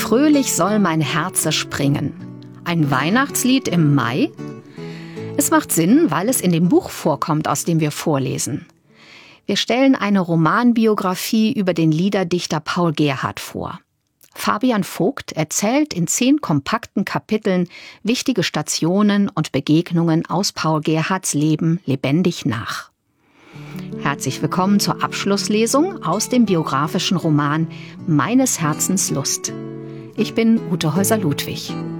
Fröhlich soll mein Herze springen. Ein Weihnachtslied im Mai? Es macht Sinn, weil es in dem Buch vorkommt, aus dem wir vorlesen. Wir stellen eine Romanbiografie über den Liederdichter Paul Gerhardt vor. Fabian Vogt erzählt in 10 kompakten Kapiteln wichtige Stationen und Begegnungen aus Paul Gerhardts Leben lebendig nach. Herzlich willkommen zur Abschlusslesung aus dem biografischen Roman Meines Herzens Lust. Ich bin Ute Häuser-Ludwig.